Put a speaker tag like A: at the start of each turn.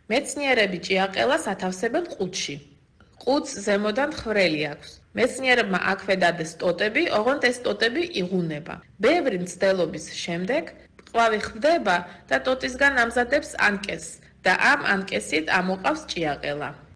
A: მეცნიერები ჭიაყელას ათავსებენ ყუთში. ყუთს ზემოდან ხვრელი აქვს. მეცნიერებმა აქვე დადეს ტოტები, ოღონდ ეს ტოტები იღუნება. ბევრი მცდელობის შემდეგ ყვავი ხვდება და ტოტისგან ამზადებს ანკესს და ამ ანკესით ამოყავს ჭიაყელა.